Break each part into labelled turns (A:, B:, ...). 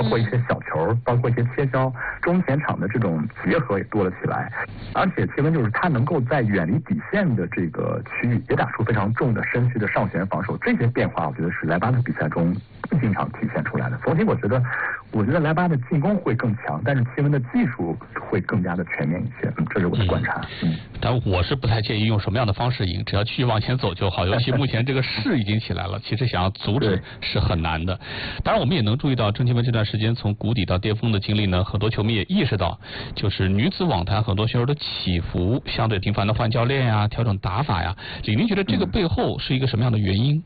A: 包括一些小球，包括一些切削，中前场的这种结合也多了起来。而且切温就是他能够在远离底线的这个区域也打出非常重的身躯的上旋防守，这些变化我觉得是莱巴的比赛中不经常体现出来的。总体我觉得莱巴的进攻会更强，但是切温的技术会更加的全面一些，这是我的观察。
B: 但我是不太介意用什么样的方式赢，只要继续往前走就好。尤其目前这个势已经起来了，其实想要阻止是很难的。当然我们也能注意到郑钦文这段时间从谷底到巅峰的经历呢，很多球迷也意识到，就是女子网坛很多选手的起伏，相对频繁的换教练呀、调整打法呀，李宁觉得这个背后是一个什么样的原因？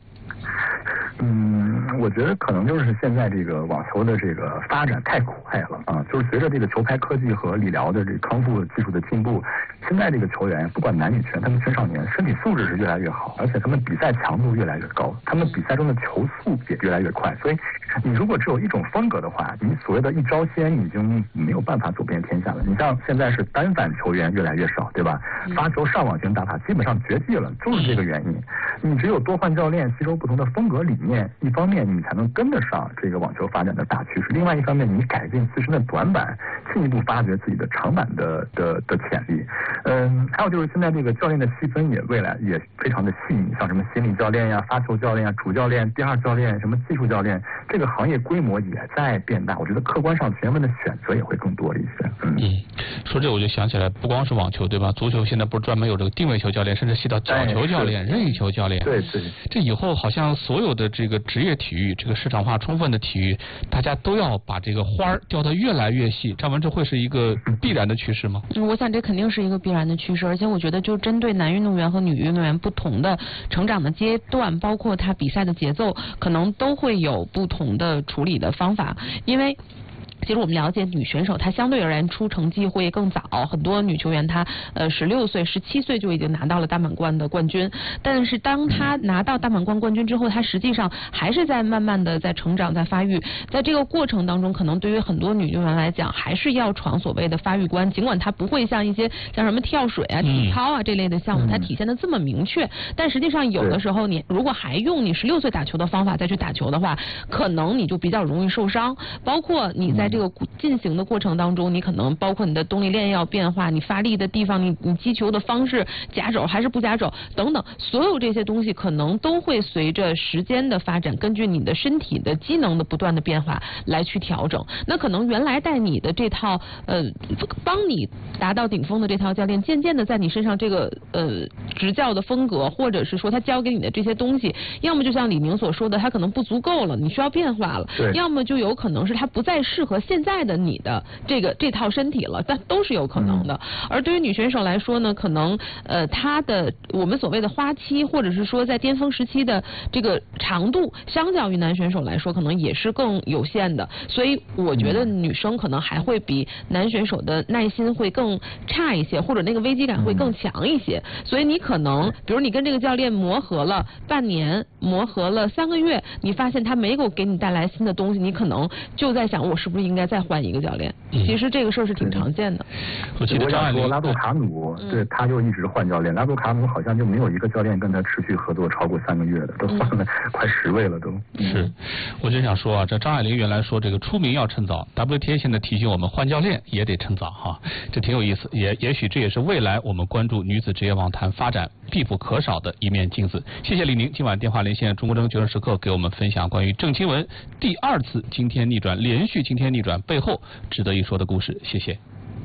A: 我觉得可能就是现在这个网球的这个发展太快了啊，就是随着这个球拍科技和理疗的这个康复技术的进步，现在这个球员不管男女全，他们青少年身体素质是越来越好，而且他们比赛强度越来越高，他们比赛中的球速也越来越快。所以你如果只有一种风格的话，你所谓的一招鲜已经没有办法走遍天下了。你像现在是单反球员越来越少，对吧？发球上网型打法基本上绝迹了，就是这个原因。你只有多换教练，吸收不同的风格理念，一方面你才能跟得上这个网球发展的大趋势，另外一方面你改进自身的短板，进一步发掘自己的长板的潜力。还有就是现在这个教练的细分未来也非常的细腻，像什么心理教练呀、发球教练呀、主教练、第二教练、什么技术教练，这个行业规模也在变大。我觉得客观上前面的选择也会更多了一些。
B: 说这我就想起来，不光是网球对吧？足球现在不是专门有这个定位球教练，甚至细到角球教练、任意球教练。
A: 对。
B: 这以后好像所有的这个职业体育，这个市场化充分的体育，大家都要把这个花儿雕得越来越细。张文，这会是一个必然的趋势吗？
C: 我想这肯定是一个必然的趋势，而且我觉得就针对男运动员和女运动员不同的成长的阶段，包括他比赛的节奏，可能都会有不同的处理的方法，因为其实我们了解女选手她相对而言出成绩会更早，很多女球员她16岁、17岁就已经拿到了大满贯的冠军，但是当她拿到大满贯冠军之后，她实际上还是在慢慢的在成长、在发育，在这个过程当中，可能对于很多女运动员来讲，还是要闯所谓的发育关，尽管她不会像一些像什么跳水啊、体操啊这类的项目，它体现的这么明确，但实际上有的时候你如果还用你16岁打球的方法再去打球的话，可能你就比较容易受伤，包括你在这个进行的过程当中，你可能包括你的动力链要变化，你发力的地方，你击球的方式，夹肘还是不夹肘等等，所有这些东西可能都会随着时间的发展，根据你的身体的机能的不断的变化来去调整。那可能原来带你的这套帮你达到顶峰的这套教练，渐渐的在你身上这个执教的风格，或者是说他教给你的这些东西，要么就像李宁所说的，他可能不足够了，你需要变化了，要么就有可能是他不再适合现在的你的这套身体了，但都是有可能的。而对于女选手来说呢，可能她的我们所谓的花期，或者是说在巅峰时期的这个长度，相较于男选手来说，可能也是更有限的。所以我觉得女生可能还会比男选手的耐心会更差一些，或者那个危机感会更强一些。所以你可能，比如你跟这个教练磨合了半年，磨合了3个月，你发现他没给你带来新的东西，你可能就在想，我是不是应该再换一个教练？其实这个事儿是挺常见的。
A: 我记得张爱玲拉杜卡努，对，他就一直换教练。拉杜卡努好像就没有一个教练跟他持续合作超过3个月的，都换了快10位了都。
B: 是，我就想说啊，这张爱玲原来说这个出名要趁早 ，WTA 现在提醒我们换教练也得趁早哈，这挺有意思。也许这也是未来我们关注女子职业网坛发展必不可少的一面镜子。谢谢李宁今晚电话连线中国证决胜时刻，给我们分享关于郑钦文第2次惊天逆转，连续惊天逆转背后值得一说的故事。谢谢。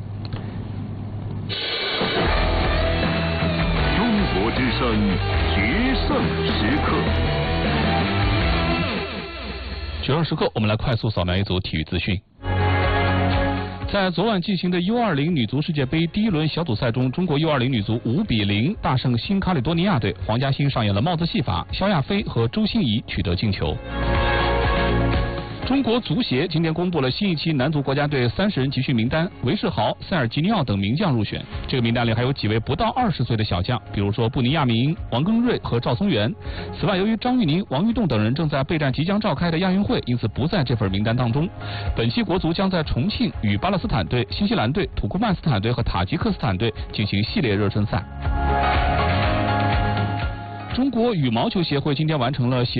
D: 中国之声决胜时刻，
B: 决胜时刻，我们来快速扫描一组体育资讯。在昨晚进行的 U20 女足世界杯第1轮小组赛中，中国 U20 女足5比0大胜新卡里多尼亚队，黄嘉欣上演了帽子戏法，肖亚非和周欣怡取得进球。中国足协今天公布了新一期男足国家队30人集训名单，韦世豪、塞尔吉尼奥等名将入选。这个名单里还有几位不到20岁的小将，比如说布尼亚明、王庚瑞和赵松元。此外，由于张玉宁、王玉栋等人正在备战即将召开的亚运会，因此不在这份名单当中。本期国足将在重庆与巴勒斯坦队、新西兰队、土库曼斯坦队和塔吉克斯坦队进行系列热身赛。中国羽毛球协会今天完成了